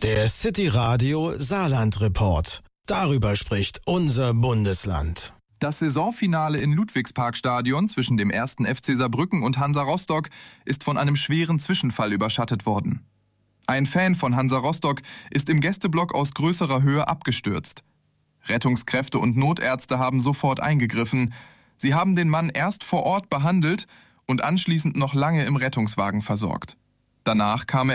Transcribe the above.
Der City Radio Saarland Report. Darüber spricht unser Bundesland. Das Saisonfinale im Ludwigsparkstadion zwischen dem 1. FC Saarbrücken und Hansa Rostock ist von einem schweren Zwischenfall überschattet worden. Ein Fan von Hansa Rostock ist im Gästeblock aus größerer Höhe abgestürzt. Rettungskräfte und Notärzte haben sofort eingegriffen. Sie haben den Mann erst vor Ort behandelt und anschließend noch lange im Rettungswagen versorgt. Danach kam er